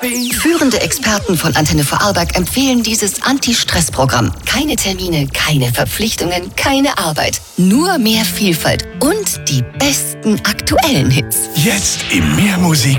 Führende Experten von Antenne Vorarlberg empfehlen dieses Anti-Stress-Programm. Keine Termine, keine Verpflichtungen, keine Arbeit. Nur mehr Vielfalt und die besten aktuellen Hits. Jetzt im Mehr Musik